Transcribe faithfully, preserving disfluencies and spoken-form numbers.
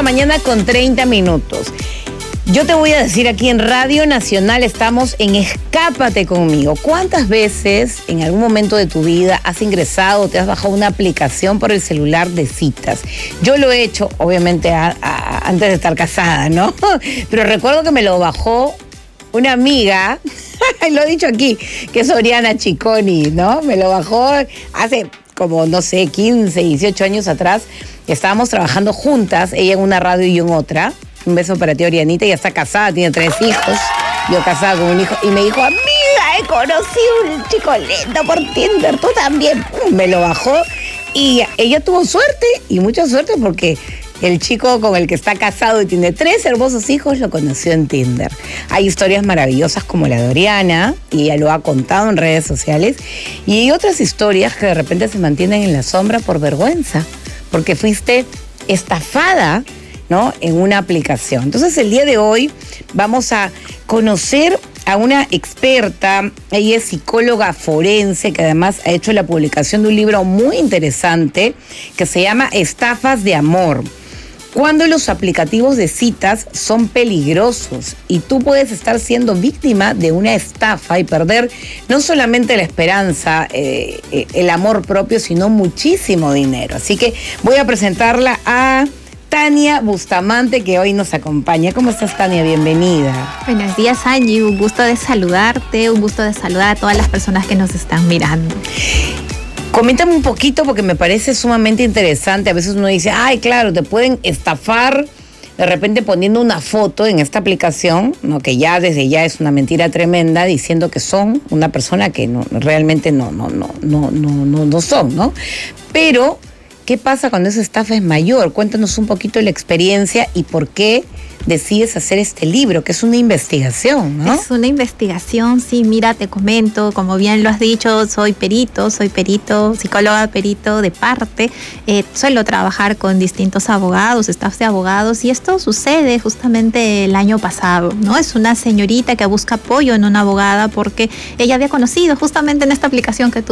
mañana con treinta minutos. Yo te voy a decir aquí en Radio Nacional estamos en Escápate Conmigo. ¿Cuántas veces en algún momento de tu vida has ingresado o te has bajado una aplicación por el celular de citas? Yo lo he hecho, obviamente, a, a, antes de estar casada, ¿no? Pero recuerdo que me lo bajó una amiga, lo he dicho aquí, que es Oriana Chiconi, ¿no? Me lo bajó hace como, no sé, quince, dieciocho años atrás. Estábamos trabajando juntas, ella en una radio y yo en otra. Un beso para ti, Orianita. Ella está casada, tiene tres hijos. Yo casada con un hijo. Y me dijo, amiga, he conocido un chico lindo por Tinder. Tú también. Me lo bajó. Y ella tuvo suerte, y mucha suerte, porque el chico con el que está casado y tiene tres hermosos hijos lo conoció en Tinder. Hay historias maravillosas como la de Oriana, y ella lo ha contado en redes sociales. Y hay otras historias que de repente se mantienen en la sombra por vergüenza, porque fuiste estafada, ¿no?, en una aplicación. Entonces, el día de hoy vamos a conocer a una experta. Ella es psicóloga forense, que además ha hecho la publicación de un libro muy interesante que se llama Estafas de Amor. Cuando los aplicativos de citas son peligrosos y tú puedes estar siendo víctima de una estafa y perder no solamente la esperanza, eh, eh, el amor propio, sino muchísimo dinero. Así que voy a presentarla a Tania Bustamante, que hoy nos acompaña. ¿Cómo estás, Tania? Bienvenida. Buenos días, Angie. Un gusto de saludarte, un gusto de saludar a todas las personas que nos están mirando. Coméntame un poquito, porque me parece sumamente interesante. A veces uno dice, ay, claro, te pueden estafar de repente poniendo una foto en esta aplicación, ¿no?, que ya desde ya es una mentira tremenda, diciendo que son una persona que no, realmente no, no, no, no, no, no, no son, ¿no? Pero ¿qué pasa cuando esa estafa es mayor? Cuéntanos un poquito la experiencia y por qué decides hacer este libro, que es una investigación, ¿no? Es una investigación, sí. Mira, te comento, como bien lo has dicho, soy perito, soy perito, psicóloga perito de parte. Eh, suelo trabajar con distintos abogados, staff de abogados, y esto sucede justamente el año pasado, ¿no? Es una señorita que busca apoyo en una abogada porque ella había conocido justamente en esta aplicación que tú